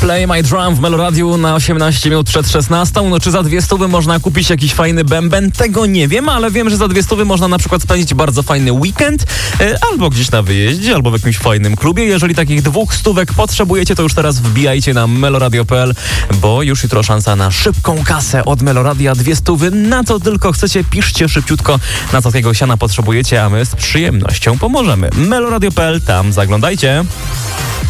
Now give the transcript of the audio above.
Play My Drum w Meloradiu na 18 minut przed 16. No czy za 200 można kupić jakiś fajny bęben? Tego nie wiem, ale wiem, że za 200 można na przykład spędzić bardzo fajny weekend, albo gdzieś na wyjeździe, albo w jakimś fajnym klubie. Jeżeli takich 200 potrzebujecie, to już teraz wbijajcie na meloradio.pl, bo już jutro szansa na szybką kasę od Meloradia 200. Na co tylko chcecie, piszcie szybciutko, na co takiego siana potrzebujecie, a my z przyjemnością pomożemy. Meloradio.pl, tam zaglądajcie.